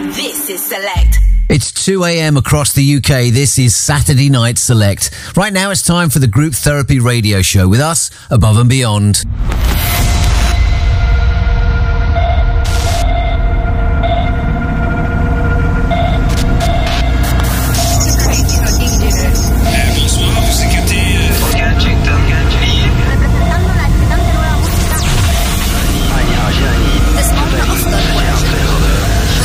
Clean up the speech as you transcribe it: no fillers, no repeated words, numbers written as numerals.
This is Select. It's 2 a.m. across the UK. This is Saturday Night Select. Right now it's time for the Group Therapy Radio Show with us, Above and Beyond.